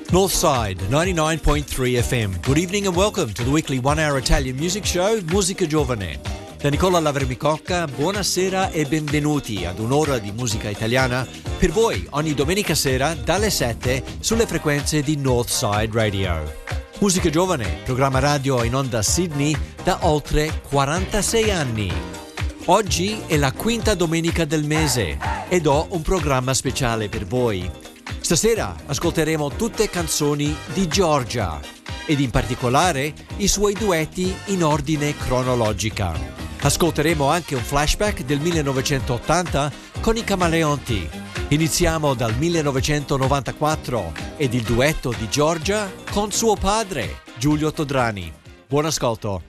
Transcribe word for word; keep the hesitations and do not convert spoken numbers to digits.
Northside ninety-nine point three F M. Good evening and welcome to the weekly one-hour Italian music show Musica Giovane. Da Nicola Laverbicocca, buonasera e benvenuti ad un'ora di musica italiana per voi ogni domenica sera dalle sette sulle frequenze di Northside Radio. Musica Giovane, programma radio in onda a Sydney da oltre quarantasei anni. Oggi è la quinta domenica del mese ed ho un programma speciale per voi. Stasera ascolteremo tutte canzoni di Giorgia ed in particolare i suoi duetti in ordine cronologica. Ascolteremo anche un flashback del millenovecentottanta con i Camaleonti. Iniziamo dal millenovecentonovantaquattro ed il duetto di Giorgia con suo padre, Giulio Todrani. Buon ascolto.